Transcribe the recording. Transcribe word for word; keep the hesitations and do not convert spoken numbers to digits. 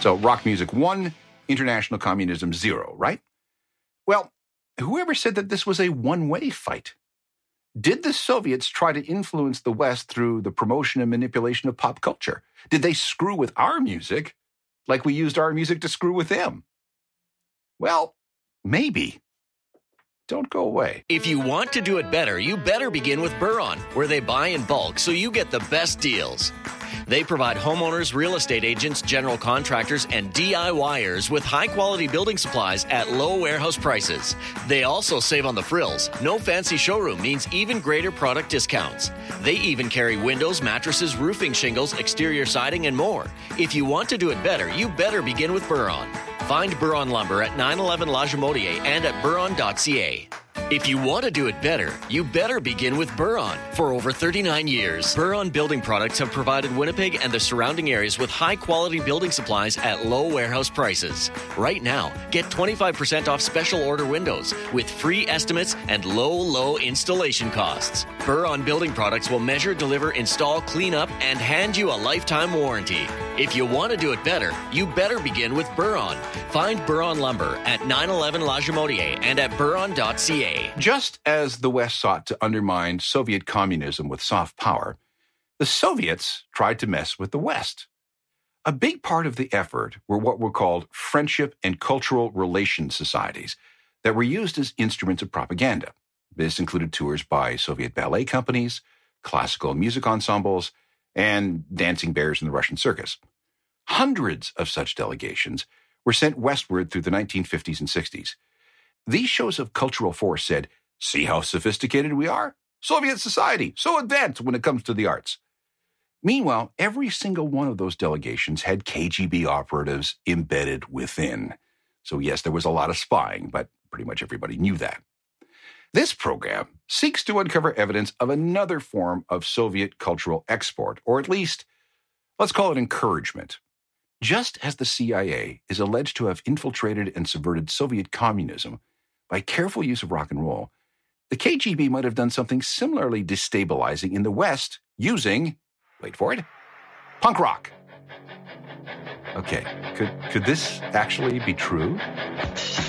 So rock music one, international communism zero, right? Well, whoever said that this was a one-way fight? Did the Soviets try to influence the West through the promotion and manipulation of pop culture? Did they screw with our music like we used our music to screw with them? Well, maybe. Don't go away. If you want to do it better, you better begin with Buron, where they buy in bulk so you get the best deals. They provide homeowners, real estate agents, general contractors, and DIYers with high-quality building supplies at low warehouse prices. They also save on the frills. No fancy showroom means even greater product discounts. They even carry windows, mattresses, roofing shingles, exterior siding, and more. If you want to do it better, you better begin with Buron. Find Buron Lumber at nine eleven La Jamodier and at buron dot c a. If you want to do it better, you better begin with Buron. For over thirty-nine years, Buron Building Products have provided Winnipeg and the surrounding areas with high-quality building supplies at low warehouse prices. Right now, get twenty-five percent off special order windows with free estimates and low, low installation costs. Buron Building Products will measure, deliver, install, clean up, and hand you a lifetime warranty. If you want to do it better, you better begin with Buron. Find Buron Lumber at nine eleven La Jamodier and at buron dot c a. Just as the West sought to undermine Soviet communism with soft power, the Soviets tried to mess with the West. A big part of the effort were what were called friendship and cultural relations societies that were used as instruments of propaganda. This included tours by Soviet ballet companies, classical music ensembles, and dancing bears in the Russian circus. Hundreds of such delegations were sent westward through the nineteen fifties and sixties. These shows of cultural force said, see how sophisticated we are? Soviet society, so advanced when it comes to the arts. Meanwhile, every single one of those delegations had K G B operatives embedded within. So yes, there was a lot of spying, but pretty much everybody knew that. This program seeks to uncover evidence of another form of Soviet cultural export, or at least, let's call it encouragement. Just as the C I A is alleged to have infiltrated and subverted Soviet communism by careful use of rock and roll, the K G B might have done something similarly destabilizing in the West using, wait for it, punk rock. Okay, could, could this actually be true?